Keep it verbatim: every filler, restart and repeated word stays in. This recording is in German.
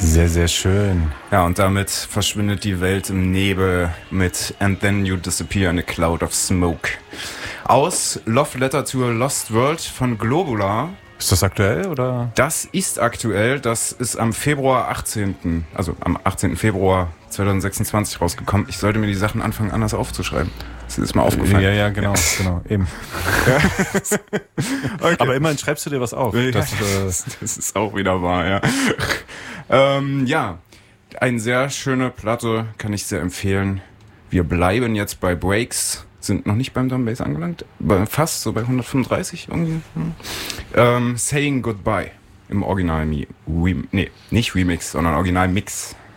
Sehr, sehr schön. Ja, und damit verschwindet die Welt im Nebel mit And Then You Disappear in a Cloud of Smoke. Aus Love Letter to a Lost World von Globula. Ist das aktuell, oder? Das ist aktuell. Das ist am Februar achtzehnten Also am achtzehnten Februar zweitausendsechsundzwanzig rausgekommen. Ich sollte mir die Sachen anfangen, anders aufzuschreiben. Das ist mir aufgefallen. Ja, ja, genau, ja. genau, eben. Ja. Okay. Aber immerhin schreibst du dir was auf. Ja, das, das, das ist auch wieder wahr, ja. ähm, ja, eine sehr schöne Platte, kann ich sehr empfehlen. Wir bleiben jetzt bei Breaks, sind noch nicht beim Drum Bass angelangt, fast so bei hundertfünfunddreißig irgendwie. Ähm, Saying Goodbye im Original, Rem- nee, nicht Remix, sondern Original Mix.